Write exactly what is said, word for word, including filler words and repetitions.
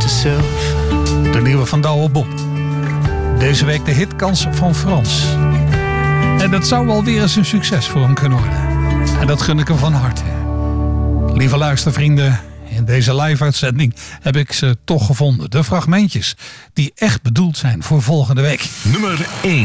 to self. De nieuwe van Douwe Bob. Deze week de hitkans van Frans. En dat zou wel weer eens een succes voor hem kunnen worden. En dat gun ik hem van harte. Lieve luistervrienden, in deze live-uitzending heb ik ze toch gevonden. De fragmentjes die echt bedoeld zijn voor volgende week. Nummer één.